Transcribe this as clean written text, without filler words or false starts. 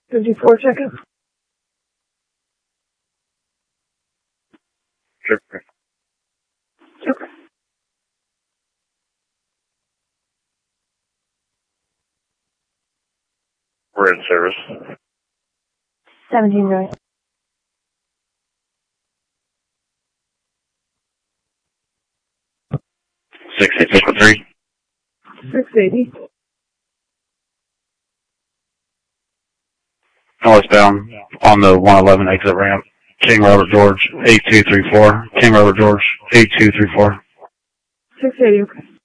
54 check-in. Sure. Okay. We're in service. 17 right. Six 680. Northbound on the 111 exit ramp. King Robert George 8234. King Robert George 8234. 680, okay.